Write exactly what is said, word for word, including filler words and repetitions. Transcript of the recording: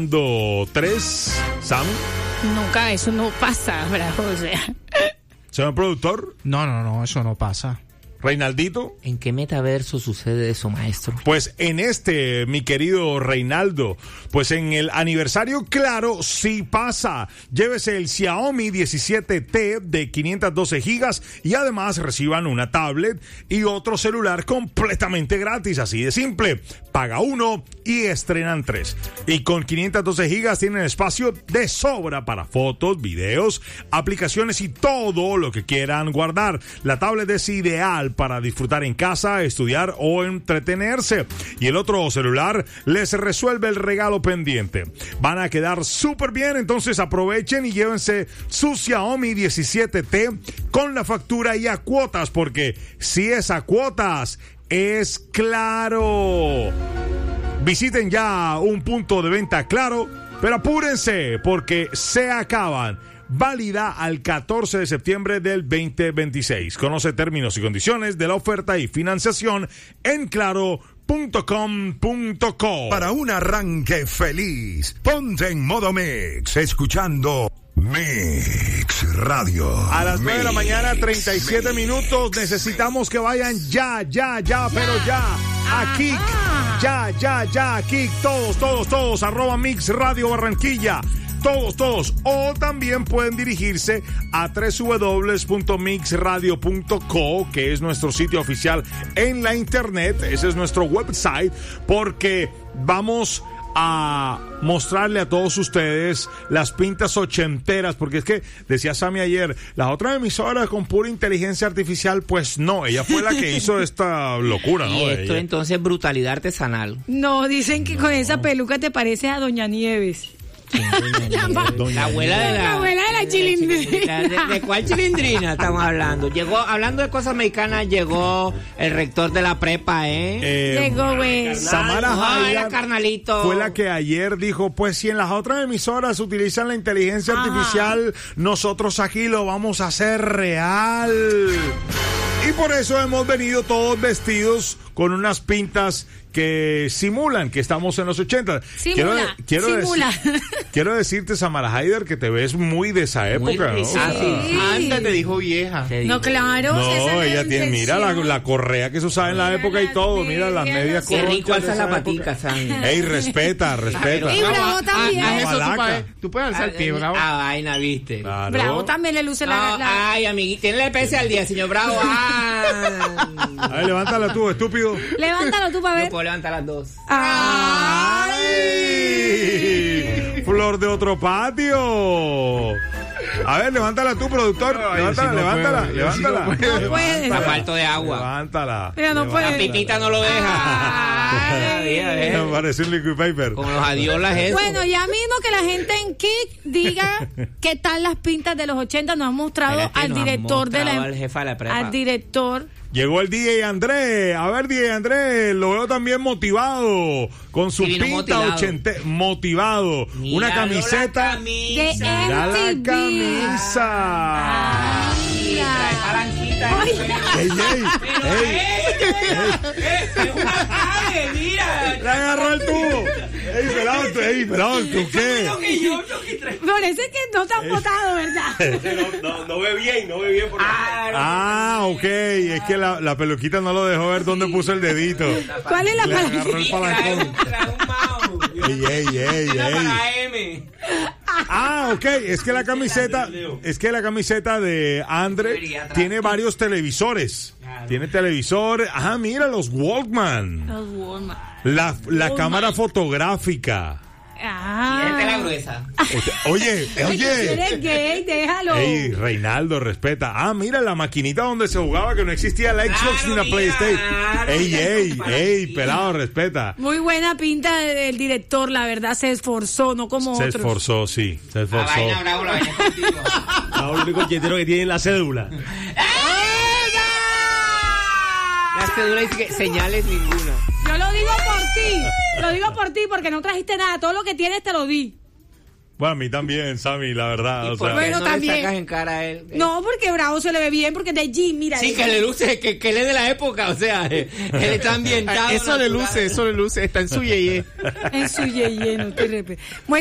tres, Sam. Nunca, eso no pasa, bravo, o sea. Señor productor. No, no, no, eso no pasa. Reinaldito. ¿En qué metaverso sucede eso, maestro? Pues en este, mi querido Reinaldo, pues en el aniversario, claro, sí pasa. Llévese el Xiaomi diecisiete T de quinientos doce gigas y además reciban una tablet y otro celular completamente gratis, así de simple. Paga uno y estrenan tres. Y con quinientos doce gigas tienen espacio de sobra para fotos, videos, aplicaciones y todo lo que quieran guardar. La tablet es ideal para disfrutar en casa, estudiar o entretenerse. Y el otro celular les resuelve el regalo pendiente. Van a quedar súper bien, entonces aprovechen y llévense su Xiaomi diecisiete T con la factura y a cuotas, porque si es a cuotas, es Claro. Visiten ya un punto de venta Claro, pero apúrense porque se acaban. Válida al catorce de septiembre del veinte veintiséis. Conoce términos y condiciones de la oferta y financiación en claro punto com punto co. Para un arranque feliz, ponte en modo mix, escuchando Mix Radio. A las nueve de la Mix, mañana, treinta y siete Mix. minutos. Necesitamos que vayan ya, ya, ya, pero ya. A Kik. Ya, ya, ya, Kik. Todos, todos, todos. Arroba Mix Radio Barranquilla. Todos, todos. O también pueden dirigirse a doble u doble u doble u punto mix radio punto co, que es nuestro sitio oficial en la internet. Ese es nuestro website, porque vamos a mostrarle a todos ustedes las pintas ochenteras, porque es que decía Sammy ayer, las otras emisoras con pura inteligencia artificial, pues no, ella fue la que hizo esta locura, ¿no? Y esto ella. entonces es brutalidad artesanal. No, dicen que No. con esa peluca te pareces a Doña Nieves. La, la abuela de la, La abuela de la chilindrina. ¿De, de cuál chilindrina estamos hablando? Llegó, hablando de cosas mexicanas, llegó el rector de la prepa, ¿eh? Eh, Llegó, güey. Samara Ay, Hayar la carnalito. fue la que ayer dijo, pues si en las otras emisoras utilizan la inteligencia Ajá. artificial, nosotros aquí lo vamos a hacer real. Y por eso hemos venido todos vestidos con unas pintas que simulan que estamos en los ochenta. Simula, quiero, quiero simula. Decir, quiero decirte, Samara Haider, que te ves muy de esa Muy época, ¿no? rizada. Sí. Antes te dijo vieja. Te No, digo. claro. No, esa es ella tiene, mira la, intención. la correa que se usaba en la Mira época y las todo, mira las medias, medias Qué Qué cortas rico de alza esa la época. patica, Sandy. Ey, respeta, respeta. Y Bravo también. Haz eso, tú, Malaca. pa- tú puedes alzar el pie, Bravo. Ah, vaina, viste. Claro. Bravo también le luce la... No, la- ay, amiguito, tiene el pese al día, señor Bravo. Ah. A ver, levántala tú, estúpido. Levántalo tú para Yo ver. puedo levantar las dos. ¡Ay! Flor de otro patio. A ver, levántala tú, productor. Ay, levántala, sí no levántala, puedo, levántala. sí no puedo. No puede. Está falto de agua. Levántala. Mira, no puede. La pitita no lo deja. Ay. Mira, ve. Me parece un liquid paper. Con los adiolas eso. Bueno, ya mismo que la gente en Kik diga qué tal las pintas de los ochenta. Nos ha mostrado Espérate, al nos han director de la... mostrado al jefe de la prepa. Al director. Llegó el D J Andrés. A ver, D J Andrés, lo veo también motivado. Con su Sí, vino pinta motivado. ochenta. Motivado. Míralo, Una la camiseta. camisa. De Mira la M T V. camisa. Sí, trae palanquita. Ay. ¡Ey, ey! ¡Ey! Es una calle, mira. ¡Le agarró el tubo! ¡Ey, pelado! ¡Ey, pelado! ¿Tú qué? Parece que no te han votado, ¿verdad? No, no, no ve bien, no ve bien por Ah, ok. Es que la, la peluquita no lo dejó ver dónde puso el dedito. ¿Cuál es la Le palanquita? agarró el palancón. Trae un mouse. ¡Ey, ey, ey, Una ey! para M. Ah, ok. Es que la camiseta, es que la camiseta de Andre tiene varios televisores. Tiene televisores. Ajá, mira los Walkman. Los Walmart. La, la Walkman. cámara fotográfica. Fíjate la Ah. gruesa. Este, Oye, Si oye. eres gay, déjalo. Ey, Reinaldo, respeta. Ah, mira la maquinita donde se jugaba, que no existía la Xbox Claro, ni la mira, PlayStation. claro, Ey, mira, ey, para ey, ti. pelado, respeta. Muy buena pinta del director, la verdad, se esforzó, no como Se otros. esforzó, sí, se La esforzó. vaina, Bravo, la vaina es contigo. el único chetero que tiene la cédula. La cédula dice que señales ninguna. Yo lo digo por ti, lo digo por ti porque no trajiste nada, todo lo que tienes te lo di. Bueno, a mí también, Sammy, la verdad. ¿Y O por sea, qué Bueno, no también. le sacas en cara a él? No, porque Bravo se le ve bien, porque de allí, mira. Sí, que le luce, que, que él es de la época, o sea, él está ambientado. Eso le natural. luce, eso le luce. Está en su yeye. En su yeye, no te repes.